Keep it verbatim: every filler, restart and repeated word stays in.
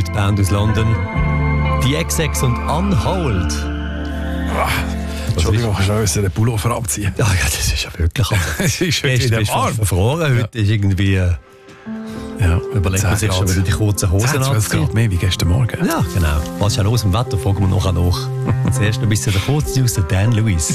die Band aus London. Die X X und Unhold. Entschuldigung, kannst du auch unseren Pullover abziehen? Ja, ja, das ist ja wirklich. Es ist schon Gestern wieder bist du warm. verfroren, heute ist irgendwie... Äh, Ja, überlegt man sich schon wieder die kurzen Hosen zehn, zwölf anziehen. Grad mehr wie gestern Morgen. Ja, genau. Was ist ja los im Wetter? Fragen wir nachher nach. Zuerst noch ein bisschen der Kurznews, der Dan Lewis.